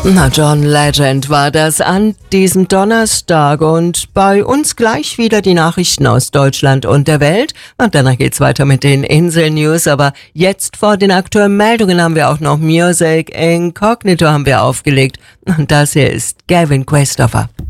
Na, John Legend war das an diesem Donnerstag und bei uns gleich wieder die Nachrichten aus Deutschland und der Welt und danach geht's weiter mit den Insel-News, aber jetzt vor den aktuellen Meldungen haben wir auch noch Music Incognito haben wir aufgelegt und das hier ist Gavin Christopher.